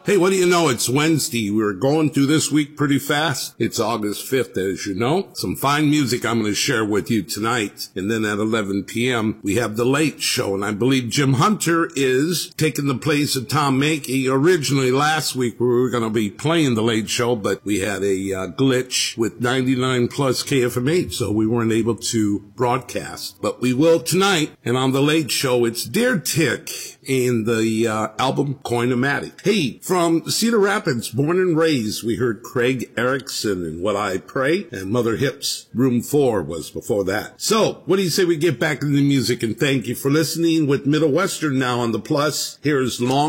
Hey, what do you know? It's Wednesday. We're going through this week pretty fast. It's August 5th, as you know. Some fine music I'm going to share with you tonight. And then at 11 p.m., we have The Late Show. And I believe Jim Hunter is taking the place of Tom Mackey. Originally, last week, we were going to be playing The Late Show, but we had a glitch with 99 plus KFMH, so we weren't able to broadcast. But we will tonight. And on The Late Show, it's Dear Tick in the album Coin-O-Matic. Hey, from Cedar Rapids, born and raised, we heard Craig Erickson and What I Pray, and Mother Hips, Room 4 was before that. So, what do you say we get back into the music, and thank you for listening with Middle Western now on the plus. Here's Long